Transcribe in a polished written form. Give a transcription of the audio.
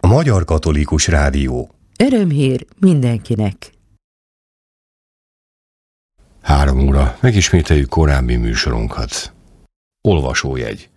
A Magyar Katolikus Rádió. Örömhír mindenkinek. 3 óra. Megismételjük korábbi műsorunkat. Olvasójegy.